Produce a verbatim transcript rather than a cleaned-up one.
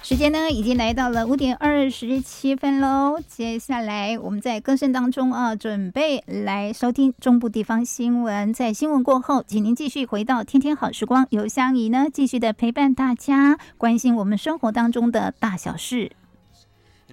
时间呢已经来到了五点二十七分喽。接下来我们在歌声当中啊，准备来收听中部地方新闻。在新闻过后，请您继续回到天天好时光，由香怡呢继续的陪伴大家，关心我们生活当中的大小事。